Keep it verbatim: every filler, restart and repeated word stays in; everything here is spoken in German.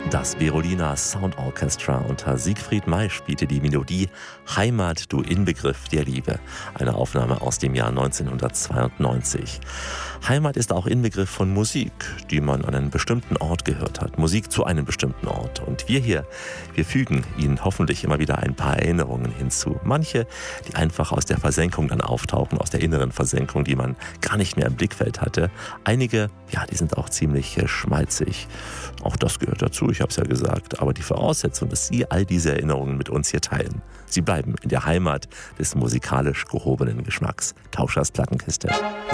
Das Berolina Sound Orchestra unter Siegfried May spielte die Melodie Heimat, du Inbegriff der Liebe, eine Aufnahme aus dem Jahr neunzehnhundertzweiundneunzig. Heimat ist auch Inbegriff von Musik, die man an einen bestimmten Ort gehört hat, Musik zu einem bestimmten Ort. Und wir hier, wir fügen Ihnen hoffentlich immer wieder ein paar Erinnerungen hinzu. Manche, die einfach aus der Versenkung dann auftauchen, aus der inneren Versenkung, die man gar nicht mehr im Blickfeld hatte. Einige, ja, die sind auch ziemlich äh, schmalzig. Auch das gehört dazu, ich habe es ja gesagt. Aber die Voraussetzung, dass Sie all diese Erinnerungen mit uns hier teilen. Sie bleiben in der Heimat des musikalisch gehobenen Geschmacks. Tauschers Plattenkiste.